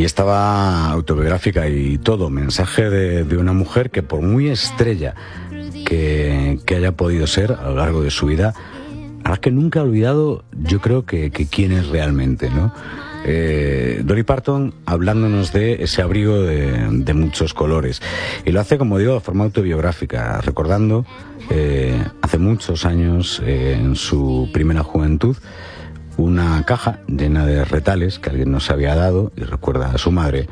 Y estaba autobiográfica y todo, mensaje de una mujer que por muy estrella que haya podido ser a lo largo de su vida, a la que nunca ha olvidado, yo creo que quién es realmente, ¿no? Dolly Parton hablándonos de ese abrigo de muchos colores, y lo hace, como digo, de forma autobiográfica, recordando hace muchos años, en su primera juventud, una caja llena de retales que alguien nos había dado, y recuerda a su madre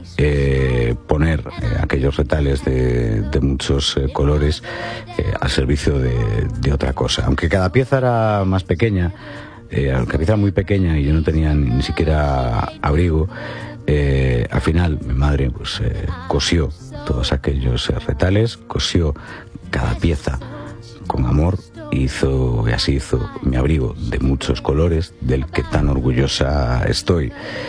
poner aquellos retales de muchos colores al servicio de otra cosa, aunque cada pieza era más pequeña. Aunque era muy pequeña y yo no tenía ni siquiera abrigo, al final mi madre pues cosió todos aquellos retales, cosió cada pieza con amor, y así hizo mi abrigo de muchos colores, del que tan orgullosa estoy.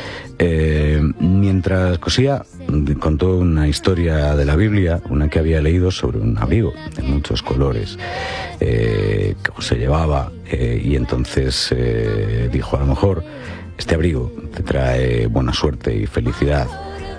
Mientras cosía, contó una historia de la Biblia, una que había leído sobre un abrigo de muchos colores que se llevaba, y entonces dijo: a lo mejor este abrigo te trae buena suerte y felicidad.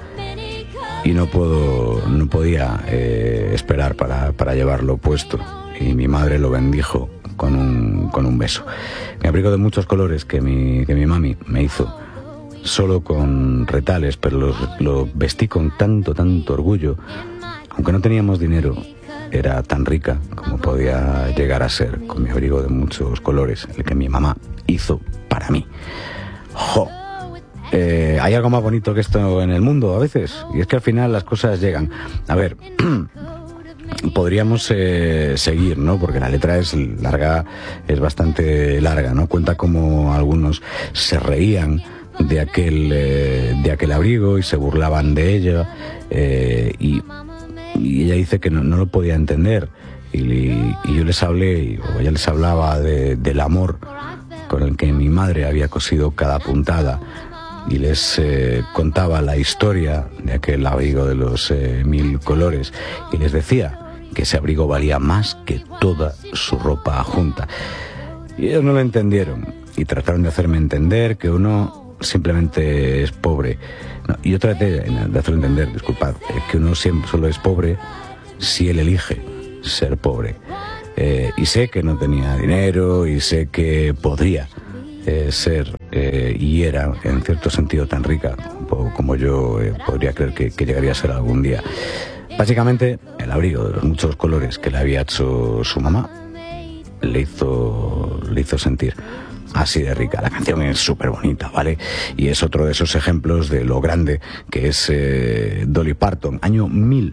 Y no podía esperar para llevarlo puesto, y mi madre lo bendijo con un beso. Mi abrigo de muchos colores que mi mami me hizo solo con retales, pero lo vestí con tanto orgullo. Aunque no teníamos dinero, era tan rica como podía llegar a ser, con mi abrigo de muchos colores, el que mi mamá hizo para mí. ¡Jo! Hay algo más bonito que esto en el mundo a veces, y es que al final las cosas llegan. A ver, podríamos seguir, ¿no? Porque la letra es larga, es bastante larga, ¿no? Cuenta como algunos se reían de aquel abrigo y se burlaban de ella, y ella dice que no lo podía entender, y yo les hablé, o ella les hablaba del amor con el que mi madre había cosido cada puntada, y les contaba la historia de aquel abrigo de los 1000 colores, y les decía que ese abrigo valía más que toda su ropa junta. Y ellos no lo entendieron, y trataron de hacerme entender que uno simplemente es pobre. No, y yo traté de hacerlo entender, disculpad, que uno siempre solo es pobre si él elige ser pobre. Y sé que no tenía dinero, y sé que podría ser y era en cierto sentido tan rica como yo podría creer que llegaría a ser algún día. Básicamente, el abrigo de los muchos colores que le había hecho su mamá le hizo sentir así de rica. La canción es súper bonita, ¿vale? Y es otro de esos ejemplos de lo grande que es Dolly Parton, año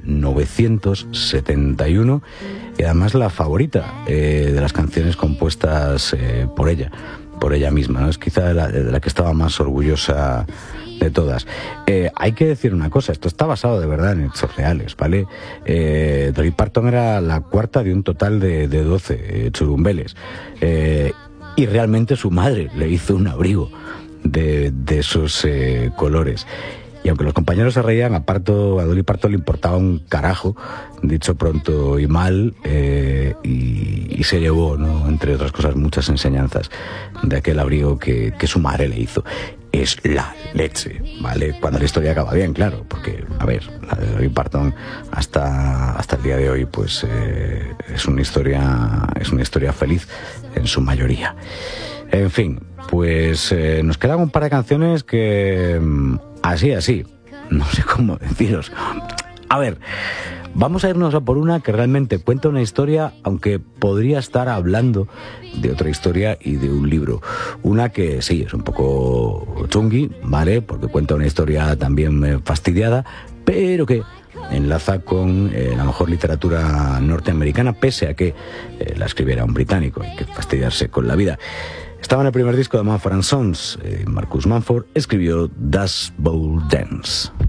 1971, y además la favorita de las canciones compuestas por ella misma, ¿no? Es quizá de la que estaba más orgullosa de todas. Hay que decir una cosa, esto está basado de verdad en hechos reales, ¿vale? Dolly Parton era la cuarta de un total de 12 churumbeles, y realmente su madre le hizo un abrigo de esos colores. Y aunque los compañeros se reían, a Dolly Parton le importaba un carajo, dicho pronto y mal, y se llevó, ¿no?, entre otras cosas, muchas enseñanzas de aquel abrigo que su madre le hizo. Es la leche, ¿vale? Cuando la historia acaba bien, claro, porque, a ver, la de Dolly Parton hasta el día de hoy, pues es una historia feliz en su mayoría. En fin, pues nos quedan un par de canciones que así, no sé cómo deciros. A ver, vamos a irnos a por una que realmente cuenta una historia, aunque podría estar hablando de otra historia y de un libro. Una que sí, es un poco chungui, ¿vale? Porque cuenta una historia también fastidiada, pero que enlaza con la mejor literatura norteamericana, pese a que la escribiera un británico. Hay que fastidiarse con la vida. Estaba en el primer disco de Mumford & Sons. Marcus Mumford escribió Dust Bowl Dance.